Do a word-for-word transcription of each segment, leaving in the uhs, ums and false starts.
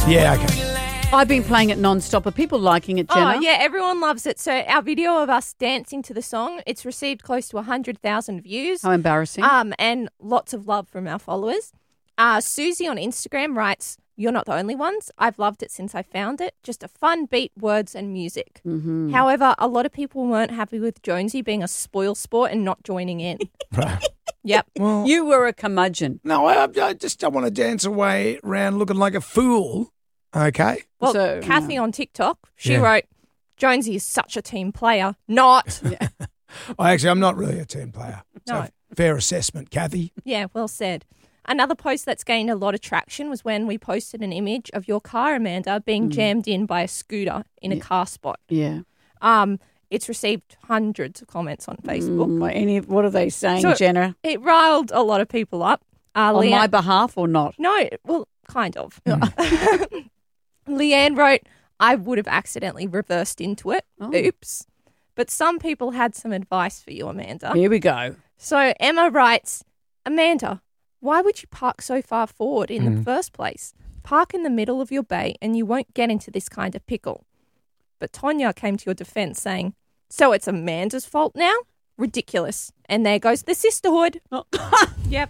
Yeah, okay. I've been playing it non-stop. Are people liking it, Jenna? Oh, yeah, everyone loves it. So our video of us dancing to the song, it's received close to one hundred thousand views. How embarrassing. Um, and lots of love from our followers. Uh, Susie on Instagram writes, "You're not the only ones. I've loved it since I found it. Just a fun beat, words and music." Mm-hmm. However, a lot of people weren't happy with Jonesy being a spoil sport and not joining in. Right. Yep. Well, You were a curmudgeon. no, I, I just don't want to dance away around looking like a fool. Okay. Well, So, Kathy yeah. on TikTok, she Yeah. wrote, "Jonesy is such a team player." Not. Yeah. Well, actually, I'm not really a team player. So No. fair assessment, Kathy. Yeah, well said. Another post that's gained a lot of traction was when we posted an image of your car, Amanda, being jammed in by a scooter in a car spot. Yeah. Um, it's received hundreds of comments on Facebook. Mm, any, what are they saying, So- Jenna? It riled a lot of people up. Uh, On Leanne- my behalf or not? no, well, kind of. Leanne wrote, "I would have accidentally reversed into it. Oh. Oops." But some people had some advice for you, Amanda. Here we go. So Emma writes, "Amanda, why would you park so far forward in the first place? Park in the middle of your bay and you won't get into this kind of pickle." But Tonya came to your defense saying, "So it's Amanda's fault now? Ridiculous." And there goes the sisterhood. Yep.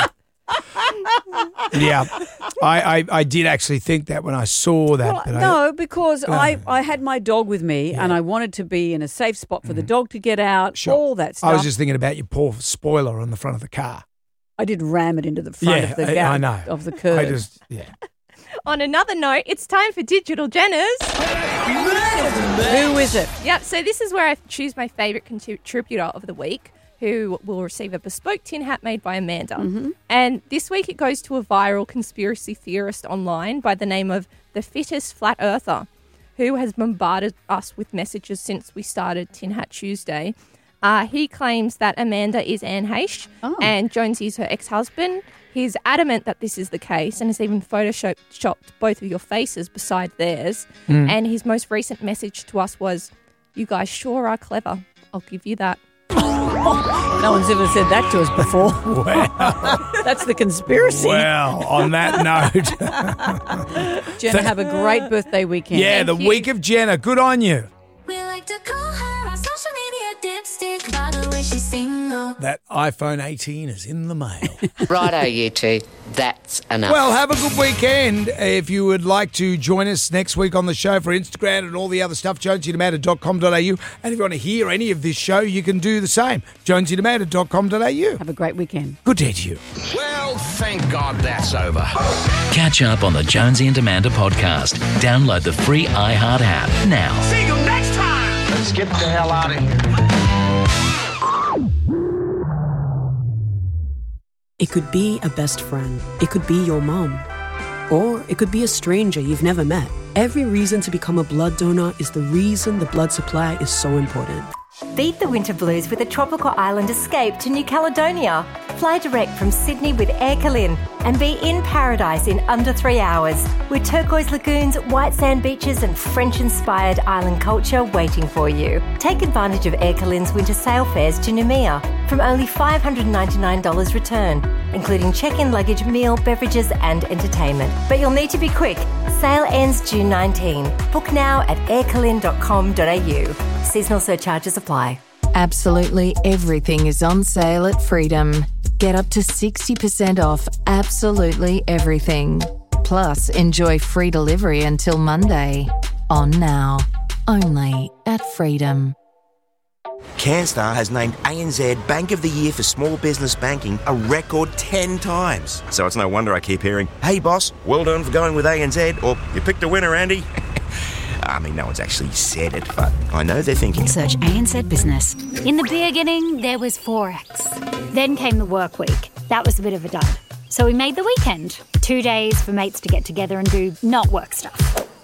Yeah. I, I, I did actually think that when I saw that. Well, but I, no, because I, I had my dog with me and I wanted to be in a safe spot for the dog to get out, Sure. all that stuff. I was just thinking about your poor spoiler on the front of the car. I did ram it into the front Yeah, of the I- gap I know. of the curve. I just, yeah. On another note, it's time for Digital Jenners. Who is it? Yep, so this is where I choose my favourite contributor of the week, who will receive a bespoke tin hat made by Amanda. Mm-hmm. And this week it goes to a viral conspiracy theorist online by the name of The Fittest Flat Earther, who has bombarded us with messages since we started Tin Hat Tuesday. Uh, he claims that Amanda is Anne Heche Oh. and Jonesy is her ex-husband. He's adamant that this is the case and has even photoshopped both of your faces beside theirs. Mm. And his most recent message to us was, "You guys sure are clever. I'll give you that." No one's ever said that to us before. Wow. That's the conspiracy. Well, on that note. Jenna, have a great birthday weekend. Yeah, Thank the you. week of Jenna. Good on you. We like to call her our social media dipstick by the way she's single. That iPhone eighteen is in the mail. Righto, you two. That's enough. Well, have a good weekend. If you would like to join us next week on the show for Instagram and all the other stuff, jonesy demand dot com dot a u. And if you want to hear any of this show, you can do the same, jonesy demand dot com dot a u. Have a great weekend. Good day to you. Well, thank God that's over. Catch up on the Jonesy and Amanda podcast. Download the free iHeart app now. See you next time. Let's get the hell out of here. It could be a best friend. It could be your mom. Or it could be a stranger you've never met. Every reason to become a blood donor is the reason the blood supply is so important. Beat the winter blues with a tropical island escape to New Caledonia. Fly direct from Sydney with Air Calin and be in paradise in under three hours with turquoise lagoons, white sand beaches and French-inspired island culture waiting for you. Take advantage of Air Calin's winter sail fares to Noumea from only five hundred ninety-nine dollars return, including check-in luggage, meal, beverages and entertainment. But you'll need to be quick. Sale ends June nineteenth. Book now at air calin dot com dot a u. Seasonal surcharges apply. Absolutely everything is on sale at Freedom. Get up to sixty percent off absolutely everything. Plus, enjoy free delivery until Monday. On now. Only at Freedom. CanStar has named A N Z Bank of the Year for Small Business Banking a record ten times. So it's no wonder I keep hearing, "Hey boss, well done for going with A N Z," or "You picked a winner, Andy." I mean, no one's actually said it, but I know they're thinking. Search A N Z Business. In the beginning, there was Forex. Then came the work week. That was a bit of a dud. So we made the weekend. Two days for mates to get together and do not work stuff.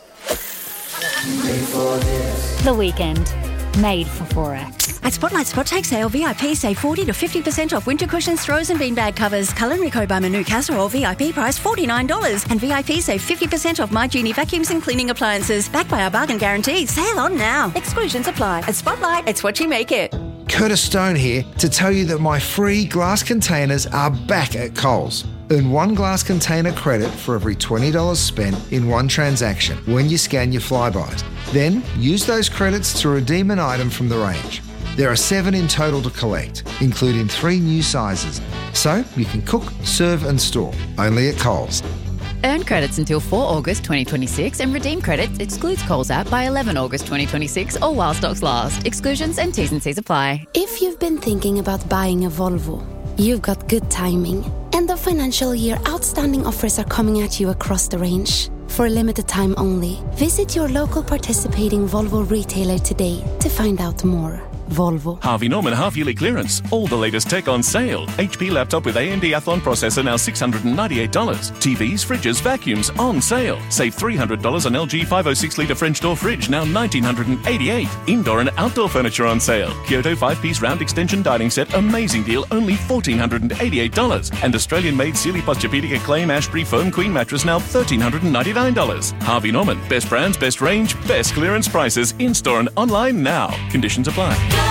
The weekend. Made for Forex. At Spotlight Spot Take Sale, V I P save forty to fifty percent off winter cushions, throws and beanbag covers. Culinary Co by Manu Casserole, V I P price forty-nine dollars. And V I P save fifty percent off My Genie vacuums and cleaning appliances. Backed by our bargain guarantee. Sale on now. Exclusions apply. At Spotlight, it's what you make it. Curtis Stone here to tell you that my free glass containers are back at Coles. Earn one glass container credit for every twenty dollars spent in one transaction when you scan your Flybuys. Then use those credits to redeem an item from the range. There are seven in total to collect, including three new sizes. So you can cook, serve and store, only at Coles. Earn credits until the fourth of August twenty twenty-six and redeem credits excludes Coles app by the eleventh of August twenty twenty-six or while stocks last. Exclusions and T's and C's apply. If you've been thinking about buying a Volvo, you've got good timing. End of financial year outstanding offers are coming at you across the range. For a limited time only, visit your local participating Volvo retailer today to find out more. Volvo. Harvey Norman half-yearly clearance. All the latest tech on sale. H P laptop with A M D Athlon processor now six hundred ninety-eight dollars. T Vs, fridges, vacuums on sale. Save three hundred dollars on L G five oh six litre French door fridge now one thousand nine hundred eighty-eight dollars. Indoor and outdoor furniture on sale. Kyoto five-piece round extension dining set, amazing deal, only one thousand four hundred eighty-eight dollars. And Australian-made Sealy Posturepedic Acclaim Ashbury Foam Queen mattress now one thousand three hundred ninety-nine dollars. Harvey Norman. Best brands, best range, best clearance prices. In-store and online now. Conditions apply.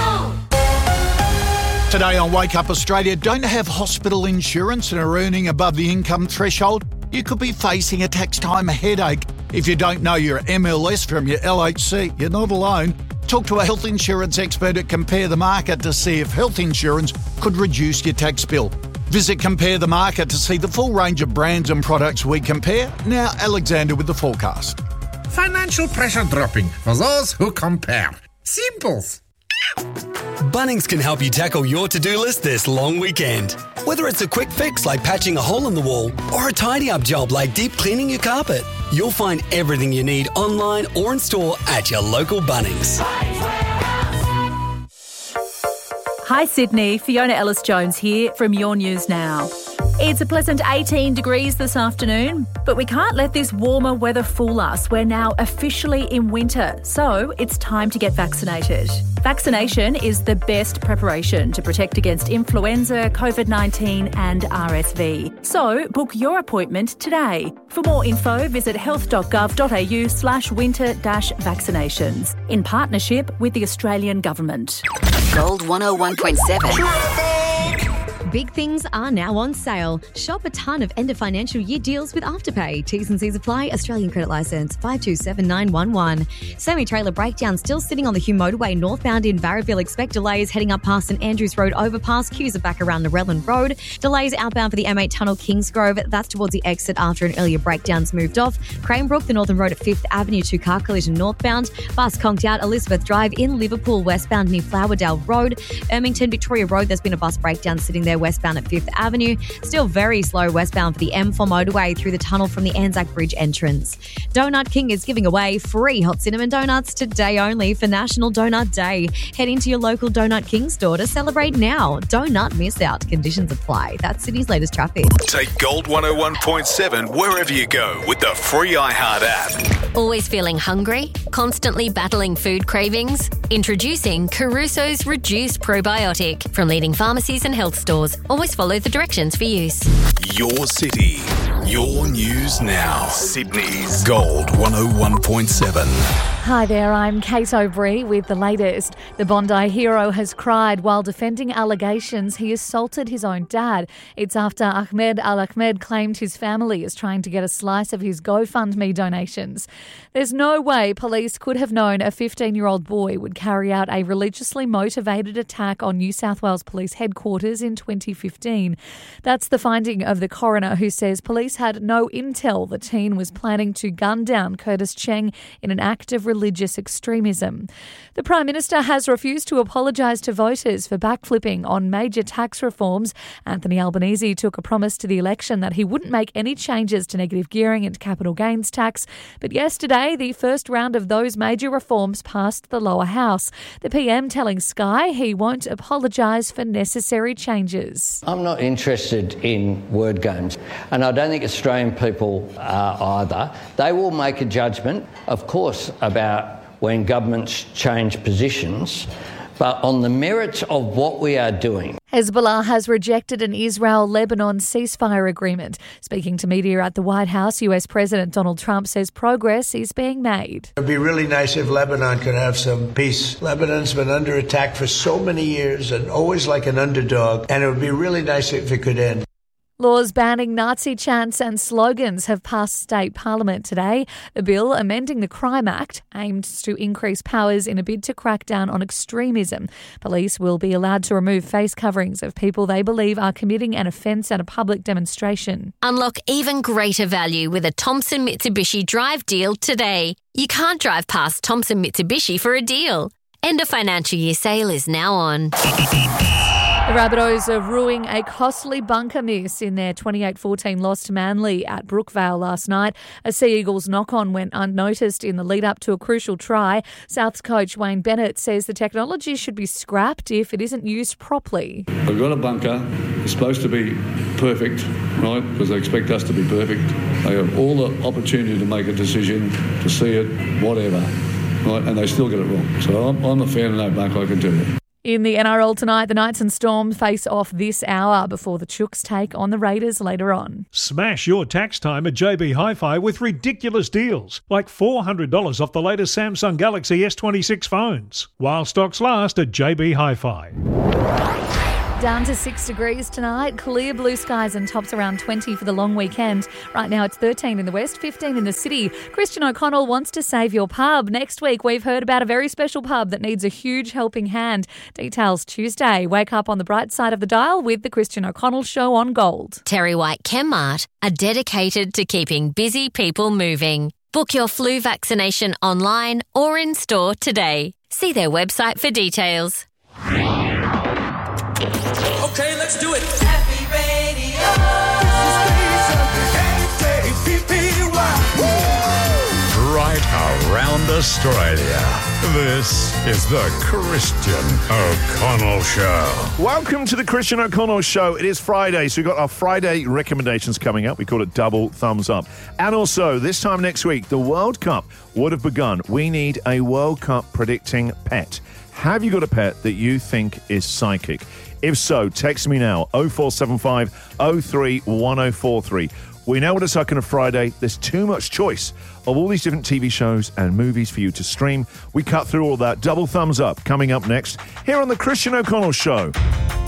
Today on Wake Up Australia, don't have hospital insurance and are earning above the income threshold? You could be facing a tax time headache. If you don't know your M L S from your L H C, you're not alone. Talk to a health insurance expert at Compare the Market to see if health insurance could reduce your tax bill. Visit Compare the Market to see the full range of brands and products we compare. Now, Alexander with the forecast. Financial pressure dropping for those who compare. Simples. Bunnings can help you tackle your to-do list this long weekend. Whether it's a quick fix like patching a hole in the wall or a tidy-up job like deep cleaning your carpet, you'll find everything you need online or in store at your local Bunnings. Hi Sydney, Fiona Ellis-Jones here from Your News Now. It's a pleasant eighteen degrees this afternoon, but we can't let this warmer weather fool us. We're now officially in winter, so it's time to get vaccinated. Vaccination is the best preparation to protect against influenza, COVID nineteen and R S V. So book your appointment today. For more info, visit health.gov.au slash winter dash vaccinations in partnership with the Australian Government. Gold one oh one point seven. Big things are now on sale. Shop a ton of end of financial year deals with Afterpay. T's and C's apply. Australian credit licence five two seven nine one one. Semi-trailer breakdown still sitting on the Hume motorway northbound in Barraville. Expect delays heading up past St Andrews Road overpass. Queues are back around Narellan Road. Delays outbound for the M eight tunnel Kingsgrove. That's towards the exit after an earlier breakdown's moved off. Cranebrook, the Northern Road at fifth Avenue, two-car collision northbound. Bus conked out Elizabeth Drive in Liverpool westbound near Flowerdale Road. Ermington Victoria Road, there's been a bus breakdown sitting there westbound at fifth Avenue. Still very slow westbound for the M four motorway through the tunnel from the Anzac Bridge entrance. Donut King is giving away free hot cinnamon donuts today only for National Donut Day. Head into your local Donut King store to celebrate now. Don't miss out. Conditions apply. That's Sydney's latest traffic. Take Gold one oh one point seven wherever you go with the free iHeart app. Always feeling hungry? Constantly battling food cravings? Introducing Caruso's Reduced Probiotic from leading pharmacies and health stores. Always follow the directions for use. Your city, your news now. Sydney's Gold one oh one point seven. Hi there, I'm Kate O'Brien with the latest. The Bondi hero has cried while defending allegations he assaulted his own dad. It's after Ahmed Al-Ahmed claimed his family is trying to get a slice of his GoFundMe donations. There's no way police could have known a fifteen-year-old boy would carry out a religiously motivated attack on New South Wales Police headquarters in twenty fifteen. That's the finding of the coroner, who says police had no intel the teen was planning to gun down Curtis Cheng in an act of religious extremism. The Prime Minister has refused to apologise to voters for backflipping on major tax reforms. Anthony Albanese took a promise to the election that he wouldn't make any changes to negative gearing and capital gains tax. But yesterday, the first round of those major reforms passed the lower house. The P M telling Sky he won't apologise for necessary changes. I'm not interested in word games, and I don't think Australian people are either. They will make a judgment, of course, about when governments change positions, but on the merits of what we are doing. Hezbollah has rejected an Israel-Lebanon ceasefire agreement. Speaking to media at the White House, U S President Donald Trump says progress is being made. It would be really nice if Lebanon could have some peace. Lebanon's been under attack for so many years and always like an underdog, and it would be really nice if it could end. Laws banning Nazi chants and slogans have passed state parliament today. The bill, amending the Crime Act, aimed to increase powers in a bid to crack down on extremism. Police will be allowed to remove face coverings of people they believe are committing an offence at a public demonstration. Unlock even greater value with a Thompson Mitsubishi Drive deal today. You can't drive past Thompson Mitsubishi for a deal. End of financial year sale is now on. The Rabbitohs are rueing a costly bunker miss in their twenty-eight fourteen loss to Manly at Brookvale last night. A Sea Eagles knock-on went unnoticed in the lead-up to a crucial try. South's coach Wayne Bennett says the technology should be scrapped if it isn't used properly. We've got a bunker. It's supposed to be perfect, right, because they expect us to be perfect. They have all the opportunity to make a decision, to see it, whatever, right, and they still get it wrong. So I'm, I'm a fan of no bunker, I can tell you. In the N R L tonight, the Knights and Storm face off this hour before the Chooks take on the Raiders later on. Smash your tax time at J B Hi-Fi with ridiculous deals, like four hundred dollars off the latest Samsung Galaxy S twenty-six phones, while stocks last at J B Hi-Fi. Down to six degrees tonight, clear blue skies and tops around twenty for the long weekend. Right now it's thirteen in the west, fifteen in the city. Christian O'Connell wants to save your pub. Next week we've heard about a very special pub that needs a huge helping hand. Details Tuesday. Wake up on the bright side of the dial with the Christian O'Connell Show on Gold. Terry White Chemmart are dedicated to keeping busy people moving. Book your flu vaccination online or in store today. See their website for details. Okay, let's do it. Happy Radio. Right around Australia. This is the Christian O'Connell Show. Welcome to the Christian O'Connell Show. It is Friday, so we've got our Friday recommendations coming up. We call it Double Thumbs Up. And also, this time next week, the World Cup would have begun. We need a World Cup predicting pet. Have you got a pet that you think is psychic? If so, text me now, oh four seven five, oh three, one oh four three. We know what it's like on a Friday. There's too much choice of all these different T V shows and movies for you to stream. We cut through all that. Double thumbs up coming up next here on The Christian O'Connell Show.